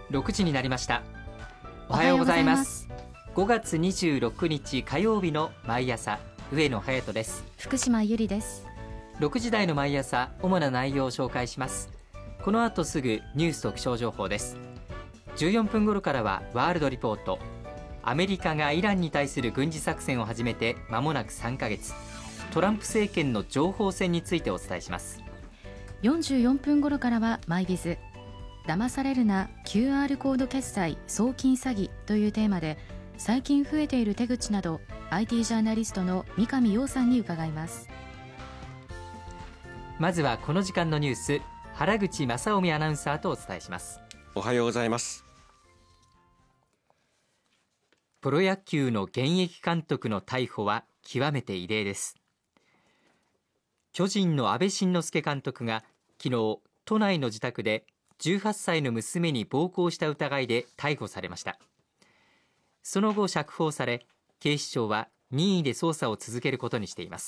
6時になりました。おはようございます。5月26日火曜日の毎朝、上野隼人です。 福島ゆりです。 6時台の毎朝、主な内容を紹介します。この後すぐニュースと気象情報です。14分頃からはワールドリポート。アメリカがイランに対する軍事作戦を始めて間もなく3ヶ月。トランプ政権の情報戦についてお伝えします。 44分頃からはマイビズ。騙されるな QR コード決済送金詐欺というテーマで、最近増えている手口など IT ジャーナリストの三上洋さんに伺います。 まずはこの時間のニュース、原口正臣アナウンサーとお伝えします。 おはようございます。 プロ野球の現役監督の逮捕は極めて異例です。巨人の阿部慎之助監督が昨日、都内の自宅で18歳の娘に暴行した疑いで逮捕されました。その後釈放され、警視庁は任意で捜査を続けることにしています。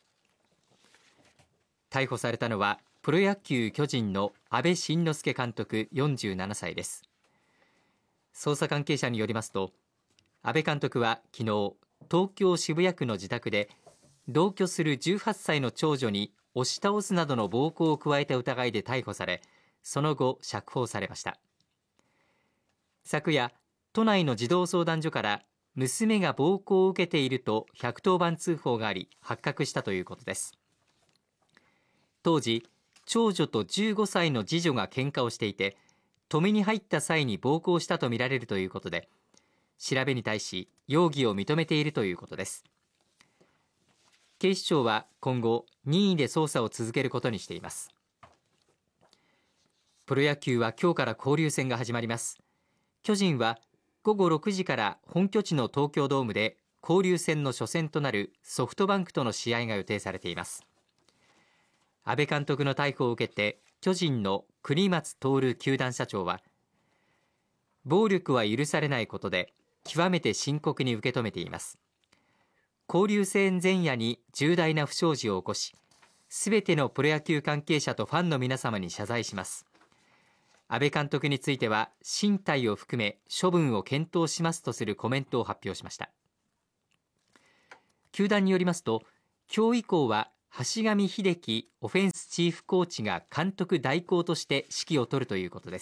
逮捕されたのはプロ野球巨人の阿部慎之助監督47歳です。捜査関係者によりますと、阿部監督は昨日、東京渋谷区の自宅で同居する18歳の長女に押し倒すなどの暴行を加えた疑いで逮捕され、その後釈放されました。昨夜、都内の児童相談所から娘が暴行を受けていると110番通報があり、発覚したということです。当時、長女と15歳の次女が喧嘩をしていて、止めに入った際に暴行したとみられるということで、調べに対し容疑を認めているということです。警視庁は今後、任意で捜査を続けることにしています。プロ野球は今日から交流戦が始まります。巨人は午後6時から本拠地の東京ドームで交流戦の初戦となるソフトバンクとの試合が予定されています。阿部監督の逮捕を受けて、巨人の國松徹球団社長は、暴力は許されないことで極めて深刻に受け止めています。交流戦前夜に重大な不祥事を起こし、すべてのプロ野球関係者とファンの皆様に謝罪します。阿部監督については進退を含め処分を検討しますとするコメントを発表しました。球団によりますと、今日以降は橋上秀樹オフェンスチーフコーチが監督代行として指揮を執るということです。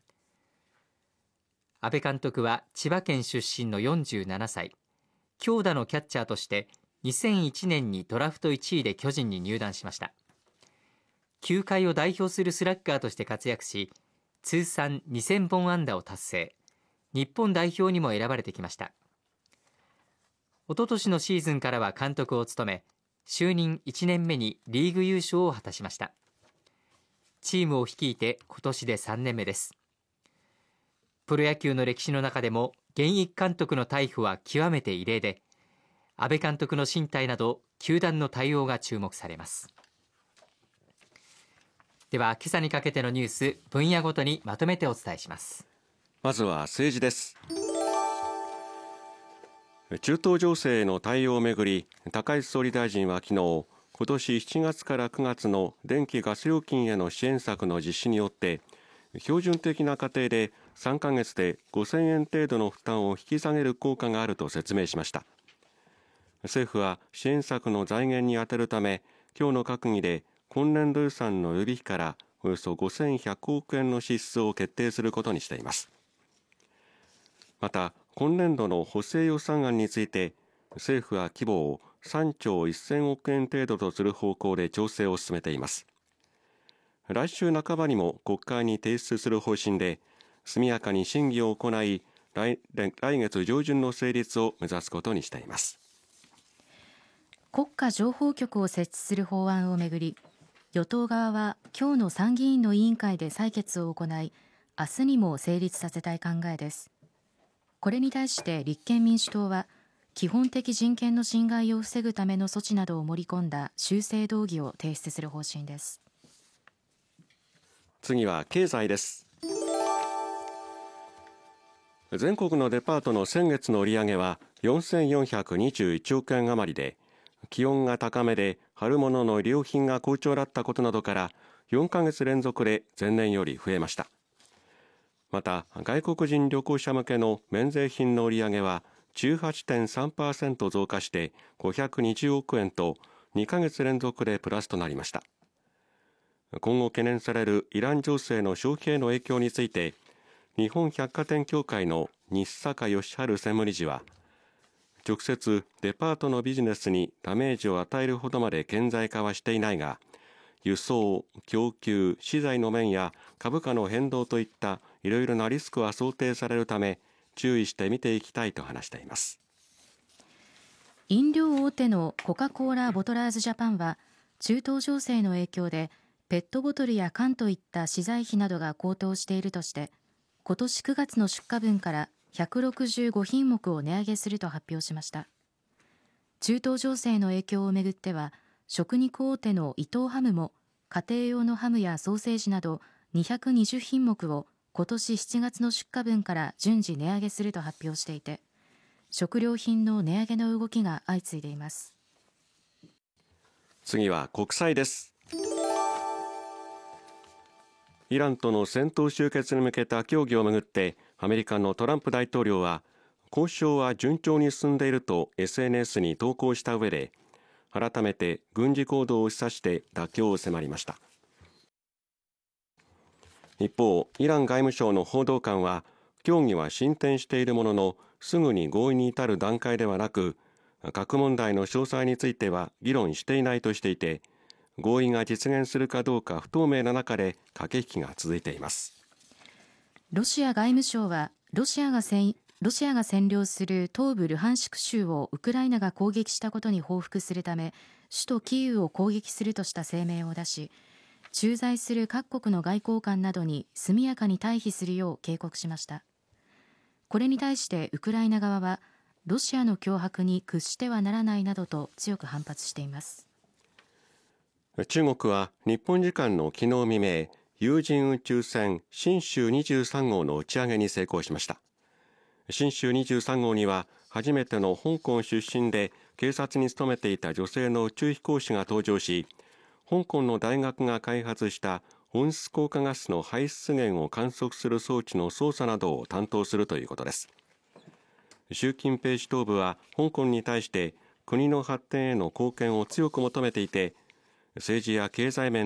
阿部監督は千葉県出身の47歳、強打のキャッチャーとして2001年にドラフト1位で巨人に入団しました。球界を代表するスラッガーとして活躍し、通算2000本安打を達成、日本代表にも選ばれてきました。一昨年のシーズンからは監督を務め、就任1年目にリーグ優勝を果たしました。チームを率いて今年で3年目です。プロ野球の歴史の中でも現役監督の逮捕は極めて異例で、阿部監督の進退など球団の対応が注目されます。では今朝にかけてのニュース、分野ごとにまとめてお伝えします。 まずは政治です。中東情勢への対応をめぐり、高市総理大臣は昨日、今年7月から9月の電気ガス料金への支援策の実施によって、標準的な家庭で3ヶ月で5000円程度の負担を引き下げる効果があると説明しました。政府は支援策の財源に充てるため、今日の閣議で今年度予算の予備費からおよそ5100億円の支出を決定することにしています。また、今年度の補正予算案について、政府は規模を3兆1000億円程度とする方向で調整を進めています。来週半ばにも国会に提出する方針で、速やかに審議を行い、来月上旬の成立を目指すことにしています。 国家情報局を設置する法案をめぐり、与党側は今日の参議院の委員会で採決を行い、明日にも成立させたい考えです。これに対して立憲民主党は、基本的人権の侵害を防ぐための措置などを盛り込んだ修正動議を提出する方針です。 次は経済です。全国のデパートの先月の売上は4421億円余りで、気温が高めで春物の衣料品が好調だったことなどから4ヶ月連続で前年より増えました。 また外国人旅行者向けの免税品の売り上げは 18.3% 増加して520億円と2ヶ月連続でプラスとなりました。今後懸念されるイラン情勢の消費への影響について、日本百貨店協会の西坂義治専務理事は、直接デパートのビジネスにダメージを与えるほどまで顕在化はしていないが、輸送、供給、資材の面や株価の変動といったいろいろなリスクは想定されるため、注意して見ていきたいと話しています。 飲料大手のコカ・コーラボトラーズジャパンは、中東情勢の影響でペットボトルや缶といった資材費などが高騰しているとして、今年9月の出荷分から165品目を値上げすると発表しました。中東情勢の影響をめぐっては、食肉大手の伊藤ハムも家庭用のハムやソーセージなど220品目を今年7月の出荷分から順次値上げすると発表していて、食料品の値上げの動きが相次いでいます。 次は国際です。イランとの戦闘終結に向けた協議をめぐってアメリカのトランプ大統領は、交渉は順調に進んでいると SNS に投稿した上で、改めて軍事行動を示唆して妥協を迫りました。一方、イラン外務省の報道官は、協議は進展しているもののすぐに合意に至る段階ではなく、核問題の詳細については議論していないとしていて、合意が実現するかどうか不透明な中で駆け引きが続いています。 ロシア外務省は、ロシアが占領する東部ルハンシク州をウクライナが攻撃したことに報復するため、首都キーウを攻撃するとした声明を出し、駐在する各国の外交官などに速やかに退避するよう警告しました。これに対してウクライナ側は、ロシアの脅迫に屈してはならないなどと強く反発しています。 中国は日本時間の昨日未明、有人宇宙船神舟23号の打ち上げに成功しました。神舟23号には初めての香港出身で警察に勤めていた女性の宇宙飛行士が搭乗し、香港の大学が開発した温室効果ガスの排出源を観測する装置の操作などを担当するということです。習近平指導部は香港に対して国の発展への貢献を強く求めていて、政治や経済面